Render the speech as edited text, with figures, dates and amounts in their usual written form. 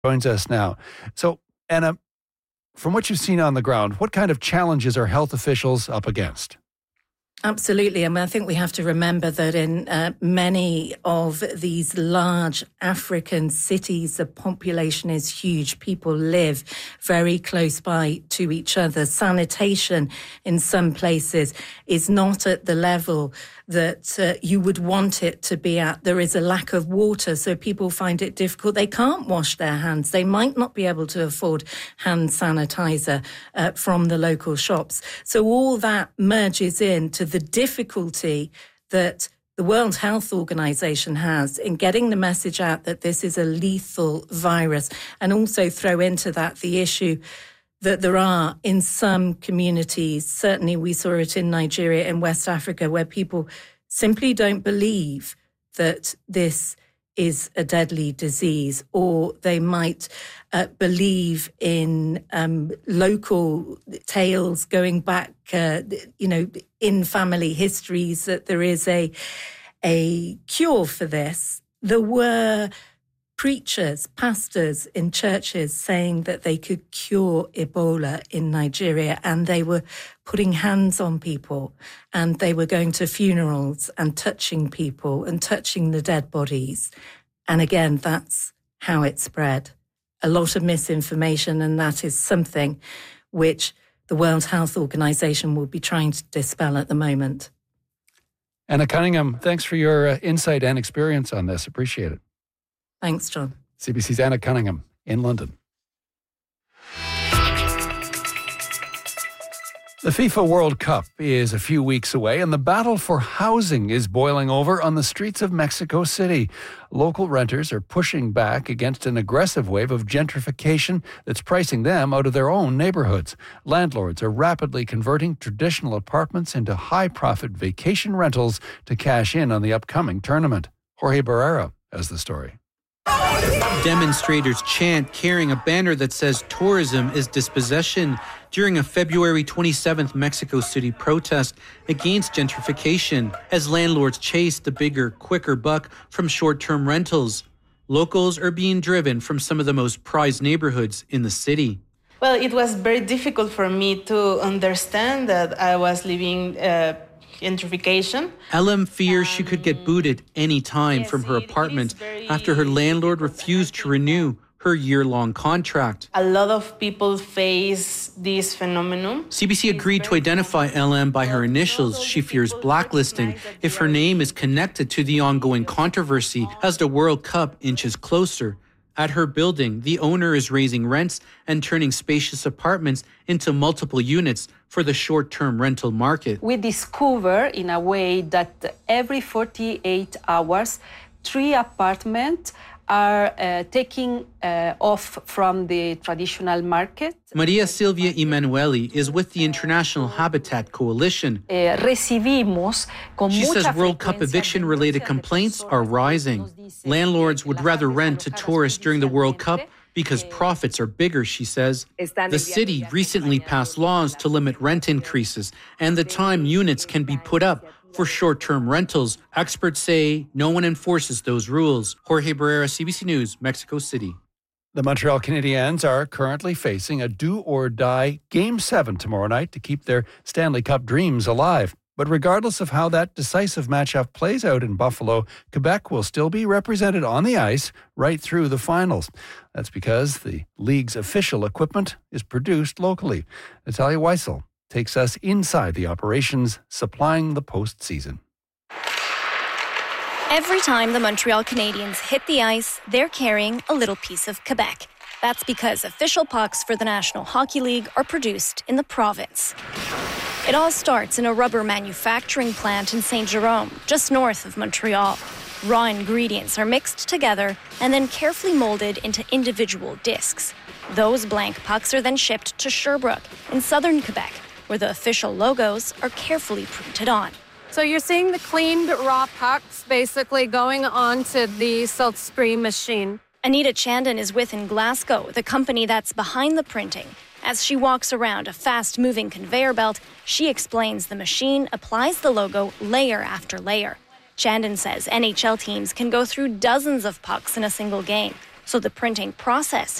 joins us now. So, Anna, from what you've seen on the ground, what kind of challenges are health officials up against? Absolutely. I mean, I think we have to remember that in many of these large African cities, the population is huge. People live very close by to each other. Sanitation in some places is not at the level that you would want it to be at. There is a lack of water, so people find it difficult. They can't wash their hands. They might not be able to afford hand sanitizer from the local shops. So all that merges into the difficulty that the World Health Organization has in getting the message out that this is a lethal virus, and also throw into that the issue that there are in some communities, certainly we saw it in Nigeria and West Africa, where people simply don't believe that this is a deadly disease, or they might believe in local tales going back, in family histories that there is a cure for this. There were preachers, pastors in churches saying that they could cure Ebola in Nigeria, and they were putting hands on people, and they were going to funerals and touching people and touching the dead bodies. And again, that's how it spread. A lot of misinformation, and that is something which the World Health Organization will be trying to dispel at the moment. Anna Cunningham, thanks for your insight and experience on this. Appreciate it. Thanks, John. CBC's Anna Cunningham in London. The FIFA World Cup is a few weeks away, and the battle for housing is boiling over on the streets of Mexico City. Local renters are pushing back against an aggressive wave of gentrification that's pricing them out of their own neighborhoods. Landlords are rapidly converting traditional apartments into high-profit vacation rentals to cash in on the upcoming tournament. Jorge Barrera has the story. Demonstrators chant, carrying a banner that says tourism is dispossession during a February 27th Mexico City protest against gentrification as landlords chase the bigger, quicker buck from short-term rentals. Locals are being driven from some of the most prized neighborhoods in the city. Well, it was very difficult for me to understand that I was living gentrification. LM fears she could get booted any time from her apartment after her landlord refused to renew her year-long contract. A lot of people face this phenomenon. CBC agreed to identify LM by her initials. She fears blacklisting if her name is connected to the ongoing controversy as the World Cup inches closer. At her building, the owner is raising rents and turning spacious apartments into multiple units for the short-term rental market. We discover in a way that every 48 hours, 3 apartments are taking off from the traditional market. Maria Silvia Emanueli is with the International Habitat Coalition. She says World Cup eviction-related complaints are rising. Landlords would rather rent to tourists during the World Cup because profits are bigger, she says. The city recently passed laws to limit rent increases and the time units can be put up for short-term rentals. Experts say no one enforces those rules. Jorge Barrera, CBC News, Mexico City. The Montreal Canadiens are currently facing a do-or-die Game 7 tomorrow night to keep their Stanley Cup dreams alive. But regardless of how that decisive matchup plays out in Buffalo, Quebec will still be represented on the ice right through the finals. That's because the league's official equipment is produced locally. Natalia Weissel takes us inside the operations supplying the postseason. Every time the Montreal Canadiens hit the ice, they're carrying a little piece of Quebec. That's because official pucks for the National Hockey League are produced in the province. It all starts in a rubber manufacturing plant in Saint-Jérôme, just north of Montreal. Raw ingredients are mixed together and then carefully molded into individual discs. Those blank pucks are then shipped to Sherbrooke in southern Quebec, where the official logos are carefully printed on. So you're seeing the cleaned raw pucks basically going onto the silkscreen machine. Anita Chandon is with in Glasgow, the company that's behind the printing. As she walks around a fast-moving conveyor belt, she explains the machine applies the logo layer after layer. Chandon says NHL teams can go through dozens of pucks in a single game. So the printing process